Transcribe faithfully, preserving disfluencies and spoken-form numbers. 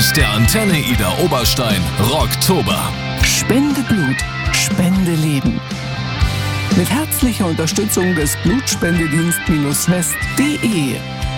ist der Antenne Idar Oberstein Rocktober. Spende Blut, Spende Leben. Mit herzlicher Unterstützung des Blutspendedienst-west punkt de